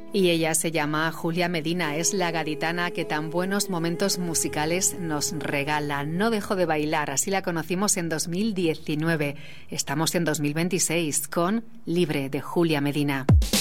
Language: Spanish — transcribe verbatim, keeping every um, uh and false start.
Y ella se llama Julia Medina, es la gaditana que tan buenos momentos musicales nos regala. No dejo de bailar, así la conocimos en dos mil diecinueve. Estamos en dos mil veintiséis con Libre de Julia Medina.